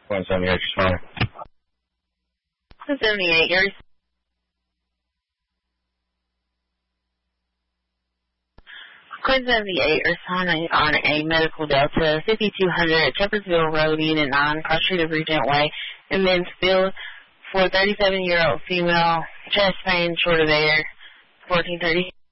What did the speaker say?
178, sorry. 178, you're 178 responding on a medical Delta 5200 Shepherdsville Road, Unit 9, Cross Street of Regent Way in Mansfield for 37-year-old female, chest pain, short of air, 1430.